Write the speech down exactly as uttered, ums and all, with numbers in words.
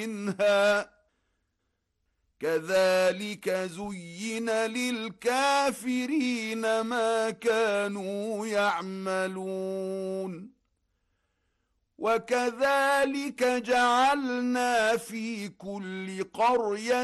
منها كذلك زين للكافرين ما كانوا يعملون وكذلك جعلنا في كل قرية